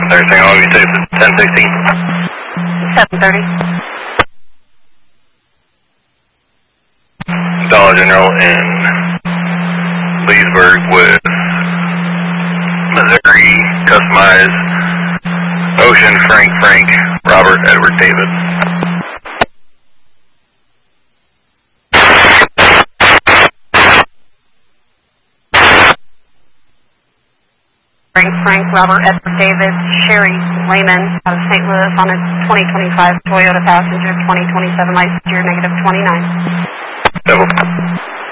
Everything all you say is 1016. 730. Dollar General in Leesburg with Missouri, customized Ocean, Frank, Robert, Edward, David. Frank, Robert, Edward, David, Sherry Lehman out of St. Louis on a 2025 Toyota Passenger, 2027 license year, -29.